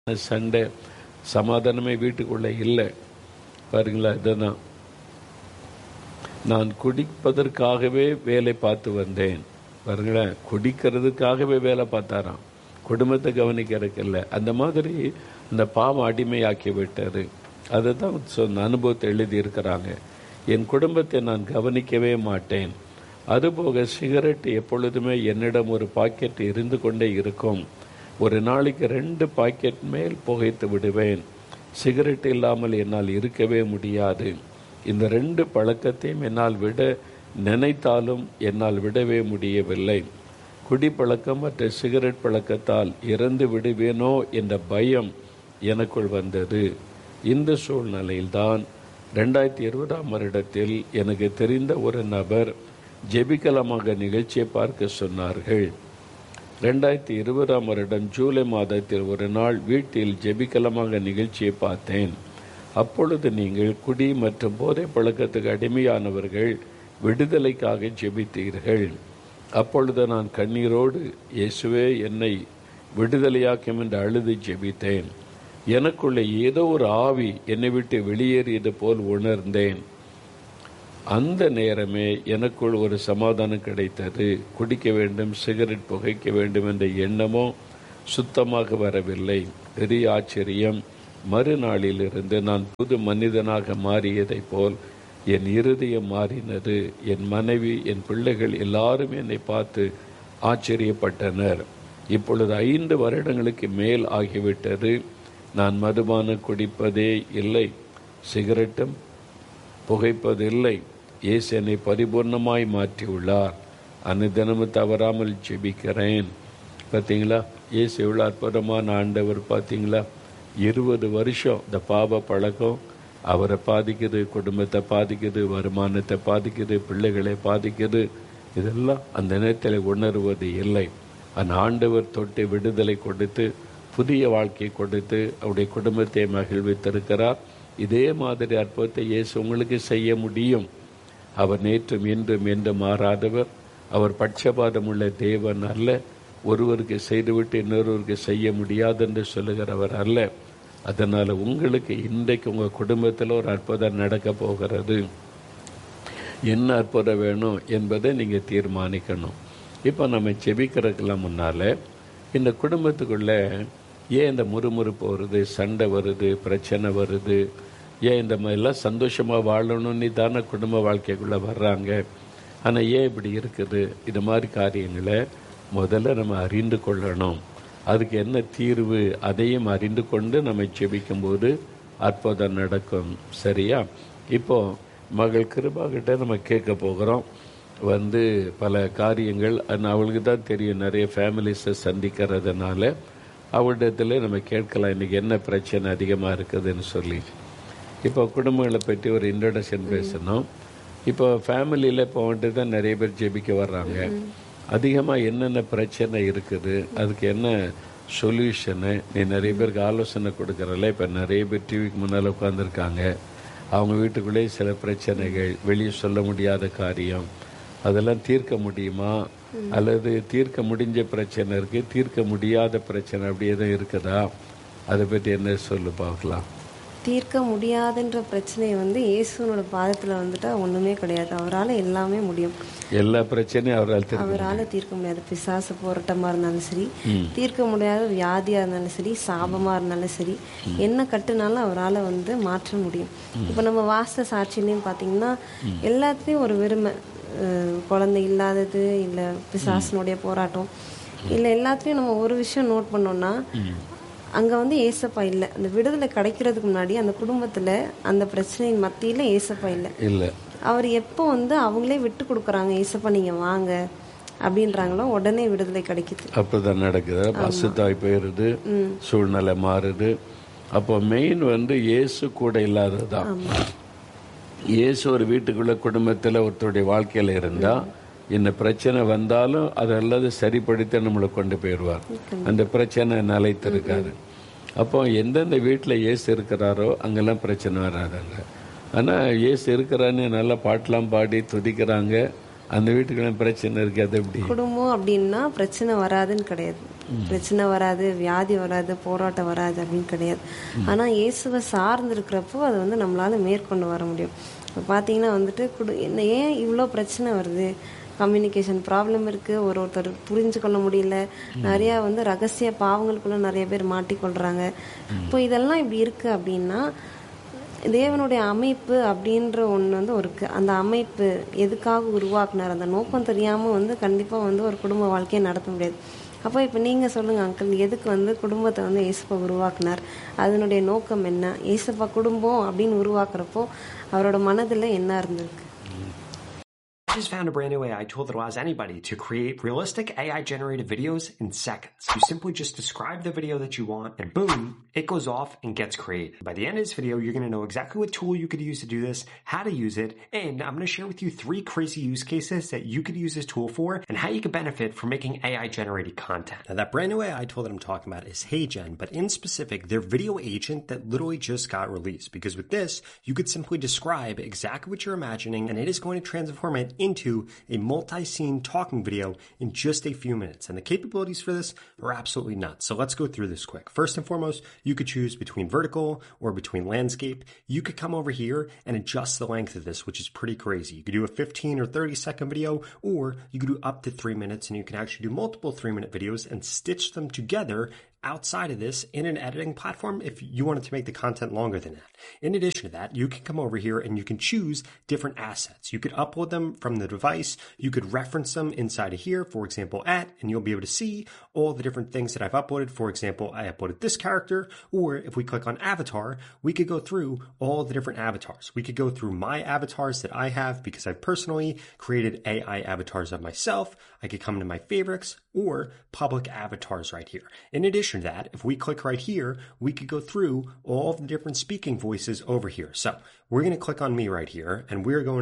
சண்டை, சமாதானமே வீட்டுக்குள்ளே இல்லை. பாருங்களா, இதுதான் நான் குடிப்பதற்காகவே வேலை பார்த்து வந்தேன். பாருங்களேன், குடிக்கிறதுக்காகவே வேலை பார்த்தாராம், குடும்பத்தை கவனிக்கிறதுக்கு இல்லை. அந்த மாதிரி அந்த பாவம் அடிமையாக்கி விட்டாரு. அதை தான் சொன்ன அனுபவத்தை எழுதியிருக்கிறாங்க. என் குடும்பத்தை நான் கவனிக்கவே மாட்டேன். அதுபோக சிகரெட் எப்பொழுதுமே என்னிடம் ஒரு பாக்கெட் இருந்து கொண்டே இருக்கும். ஒரு நாளைக்கு 2 பாக்கெட் மேல் புகைத்து விடுவேன். சிகரெட் இல்லாமல் என்னால் இருக்கவே முடியாது. இந்த 2 பழக்கத்தையும் என்னால் விட நினைத்தாலும் என்னால் விடவே முடியவில்லை. குடிப்பழக்கம் மற்ற சிகரெட் பழக்கத்தால் இறந்து விடுவேனோ என்ற பயம் எனக்குள் வந்தது. இந்த சூழ்நிலையில்தான் 2020ஆம் வருடத்தில் எனக்கு தெரிந்த ஒரு நபர் ஜெபிக்கலமாக நிகழ்ச்சியை பார்க்க சொன்னார்கள். 2020ஆம் வருடம் ஜூலை மாதத்தில் ஒரு நாள் வீட்டில் ஜெபிக்கலமாக நிகழ்ச்சியை பார்த்தேன். அப்பொழுது நீங்கள் குடி மற்றும் போதை பழக்கத்துக்கு அடிமையானவர்கள் விடுதலைக்காக ஜெபித்தீர்கள். அப்பொழுது நான் கண்ணீரோடு இயேசுவே என்னை விடுதலையாக்கும் என்று அழுது ஜெபித்தேன். எனக்குள்ளே ஏதோ ஒரு ஆவி என்னை விட்டு வெளியேறியது போல் உணர்ந்தேன். அந்த நேரமே எனக்குள் ஒரு சமாதானம் கிடைத்தது. குடிக்க வேண்டும், சிகரெட் புகைக்க வேண்டும் என்ற எண்ணமோ சுத்தமாக வரவில்லை. பெரிய ஆச்சரியம், மறுநாளிலிருந்து நான் புது மனிதனாக மாறியதைப் போல் என் இருதயம் மாறினது. என் மனைவி, என் பிள்ளைகள் எல்லாரும் என்னை பார்த்து ஆச்சரியப்பட்டனர். இப்பொழுது 5 வருடங்களுக்கு மேல் ஆகிவிட்டது. நான் மதுபானம் குடிப்பதே இல்லை, சிகரெட்டும் புகைப்பதில்லை. இயேசு என்னை பரிபூர்ணமாய் மாற்றியுள்ளார். அனுதினமும் தவறாமல் ஜெபிக்கிறேன். பார்த்தீங்களா, இயேசு எவ்வளோ அற்புதமான ஆண்டவர் பார்த்தீங்களா. 20 வருஷம் இந்த பாவ பழக்கம் அவரை பாதிக்குது, குடும்பத்தை பாதிக்குது, வருமானத்தை பாதிக்குது, பிள்ளைகளை பாதிக்குது. இதெல்லாம் அந்த நேரத்தில் உணர்வது இல்லை. அந்த ஆண்டவர் தொட்டு விடுதலை கொடுத்து புதிய வாழ்க்கையை கொடுத்து அவருடைய குடும்பத்தை மகிழ்வித்திருக்கிறார். இதே மாதிரி அற்புதத்தை இயேசு உங்களுக்கு செய்ய முடியும். அவர் நேற்றும் இன்றும் என்று மாறாதவர். அவர் பட்சபாதம் உள்ள தேவன் அல்ல. ஒருவருக்கு செய்துவிட்டு இன்னொருவருக்கு செய்ய முடியாது என்று சொல்லுகிறவர் அல்ல. அதனால் உங்களுக்கு இன்றைக்கு உங்கள் குடும்பத்தில் ஒரு அற்புதம் நடக்க போகிறது. என்ன அற்புதம் வேணும் என்பதை நீங்கள் தீர்மானிக்கணும். இப்போ நம்ம செபிக்கிறதுக்கெல்லாம் முன்னால் இந்த குடும்பத்துக்குள்ளே ஏன் இந்த முறுமுறுப்பு வருது, சண்டை வருது, பிரச்சனை வருது, ஏன் இந்த மாதிரிலாம் சந்தோஷமாக வாழணும்னு தானே குடும்ப வாழ்க்கைக்குள்ளே வர்றாங்க. ஆனால் ஏன் இப்படி இருக்குது? இது மாதிரி காரியங்களை முதல்ல நம்ம அறிந்து கொள்ளணும். அதுக்கு என்ன தீர்வு அதையும் அறிந்து கொண்டு நம்ம செபிக்கும்போது அற்புதம் நடக்கும். சரியா? இப்போது மகள் கிருபாகிட்ட நம்ம கேட்க போகிறோம். பல காரியங்கள் அவளுக்கு தான் தெரியும். நிறைய ஃபேமிலிஸை சந்திக்கிறதுனால அவளிடத்தில் நம்ம கேட்கலாம், இன்றைக்கி என்ன பிரச்சனை அதிகமாக இருக்குதுன்னு சொல்லி. இப்போ குடும்பங்களை பற்றி ஒரு இன்ட்ரடக்ஷன் பேசணும். இப்போ ஃபேமிலியில் இப்போ வந்துட்டு தான் நிறைய பேர் ஜெபிக்க வர்றாங்க. அதிகமாக என்னென்ன பிரச்சனை இருக்குது, அதுக்கு என்ன சொல்யூஷனு, நீ நிறைய பேருக்கு ஆலோசனை கொடுக்குறல. இப்போ நிறைய பேர் டிவிக்கு முன்னால் உட்காந்துருக்காங்க. அவங்க வீட்டுக்குள்ளேயே சில பிரச்சனைகள், வெளியே சொல்ல முடியாத காரியம், அதெல்லாம் தீர்க்க முடியுமா? அல்லது தீர்க்க முடிஞ்ச பிரச்சனை இருக்குது, தீர்க்க முடியாத பிரச்சனை அப்படி எதுவும் இருக்குதா? அதை பற்றி என்ன சொல்லு பார்க்கலாம். தீர்க்க முடியாதுன்ற பிரச்சனையை இயேசுனோட பாதத்தில் வந்துட்டா ஒன்றுமே கிடையாது. அவரால் எல்லாமே முடியும். எல்லா பிரச்சனையும் அவரால் தீர்க்க முடியாது. பிசாசு போராட்டமாக இருந்தாலும் சரி, தீர்க்க முடியாத வியாதியாக இருந்தாலும் சரி, சாபமாக இருந்தாலும் சரி, என்ன கட்டுனாலும் அவரால் மாற்ற முடியும். இப்போ நம்ம வாஸ்த சாட்சியிலையும் பார்த்தீங்கன்னா எல்லாத்துலேயும் ஒரு வெறுமை, குழந்தை இல்லாதது, இல்லை பிசாசனுடைய போராட்டம், இல்லை எல்லாத்துலேயும் நம்ம ஒரு விஷயம் நோட் பண்ணோம்னா அங்கே ஏசப்பா இல்லை. அந்த விடுதலை கிடைக்கிறதுக்கு முன்னாடி அந்த குடும்பத்தில் அந்த பிரச்சனையின் மத்தியில் ஏசப்பா இல்லை. அவர் எப்போ அவங்களே விட்டு கொடுக்குறாங்க, ஏசப்பா நீங்கள் வாங்க அப்படின்றாங்களோ உடனே விடுதலை கிடைக்குது. அப்போதான் நடக்குது. அசுத்தாய் போயிடுது, சூழ்நிலை மாறுது. அப்போ மெயின் இயேசு கூட இல்லாததுதான். இயேசு ஒரு வீட்டுக்குள்ள குடும்பத்தில் ஒருத்தருடைய வாழ்க்கையில் இருந்தால் என்ன பிரச்சனை வந்தாலும் அதெல்லாது சரிப்படுத்தி நம்மளை கொண்டு போயிடுவார். அந்த பிரச்சனை நிலைத்திருக்காது. அப்போ எந்தெந்த வீட்டில் இயேசு இருக்கிறாரோ அங்கெல்லாம் பிரச்சனை வராதாங்க. ஆனால் இயேசு இருக்கிறான்னு நல்லா பாட்டெலாம் பாடி துதிக்கிறாங்க, அந்த வீட்டுக்கெல்லாம் பிரச்சனை இருக்குது. அது எப்படி குடும்பம் அப்படின்னா பிரச்சனை வராதுன்னு கிடையாது. பிரச்சனை வராது, வியாதி வராது, போராட்டம் வராது அப்படின்னு கிடையாது. ஆனா இயேசுவை சார்ந்து இருக்கிறப்போ அது வந்து நம்மளால மேற்கொண்டு வர முடியும். இப்போ பார்த்தீங்கன்னா வந்துட்டு ஏன் இவ்வளோ பிரச்சனை வருது, கம்யூனிகேஷன் ப்ராப்ளம் இருக்குது, ஒருத்தர் புரிஞ்சு கொள்ள முடியல, நிறையா வந்து ரகசிய பாவங்களுக்குள்ள நிறைய பேர் மாட்டிக்கொள்கிறாங்க. இப்போ இதெல்லாம் இப்படி இருக்குது அப்படின்னா தேவனுடைய அமைப்பு அப்படின்ற ஒன்று வந்து இருக்கு. அந்த அமைப்பு எதுக்காக உருவாக்குனார், அந்த நோக்கம் தெரியாமல் வந்து கண்டிப்பாக வந்து ஒரு குடும்ப வாழ்க்கையை நடத்த முடியாது. அப்போ இப்போ நீங்கள் சொல்லுங்கள் அங்கிள், எதுக்கு வந்து குடும்பத்தை வந்து ஏசப்பா உருவாக்குனார், அதனுடைய நோக்கம் என்ன? ஏசப்பா குடும்பம் அப்படின்னு உருவாக்குறப்போ அவரோட மனதில் என்ன இருந்திருக்கு? I just found a brand new AI tool that allows anybody to create realistic AI-generated videos in seconds. You simply just describe the video that you want, and boom, it goes off and gets created. By the end of this video, you're going to know exactly what tool you could use to do this, how to use it, and I'm going to share with you 3 crazy use cases that you could use this tool for, and how you can benefit from making AI-generated content. Now, that brand new AI tool that I'm talking about is HeyGen, but in specific, their video agent that literally just got released. Because with this, you could simply describe exactly what you're imagining, and it is going to transform it into a multi-scene talking video in just a few minutes. And the capabilities for this are absolutely nuts. So let's go through this quick. First and foremost, you could choose between vertical or between landscape. You could come over here and adjust the length of this, which is pretty crazy. You could do a 15 or 30 second video, or you could do up to 3 minutes, and you can actually do multiple 3-minute videos and stitch them together outside of this in an editing platform if you wanted to make the content longer than that. In addition to that, you can come over here and you can choose different assets. You could upload them from the device. You could reference them inside of here, for example, and you'll be able to see all the different things that I've uploaded. For example, I uploaded this character, or if we click on avatar, we could go through all the different avatars. We could go through my avatars that I have because I've personally created AI avatars of myself. I could come to my favorites or public avatars right here. In addition to that, if we click right here, we could go through all of the different speaking voices over here. So we're going to click on me right here, and we're going